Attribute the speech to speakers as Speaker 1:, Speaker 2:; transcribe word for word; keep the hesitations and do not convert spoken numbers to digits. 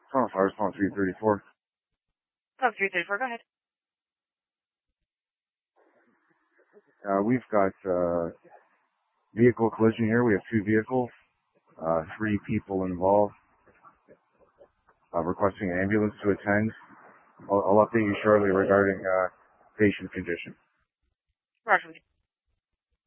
Speaker 1: Tunnel Fire Response three thirty-four.
Speaker 2: Oh, three thirty-four, go ahead.
Speaker 1: Uh, we've got uh, vehicle collision here. We have two vehicles, uh, three people involved. Uh, requesting an ambulance to attend. I'll, I'll update you shortly regarding uh, patient condition.
Speaker 2: Roger.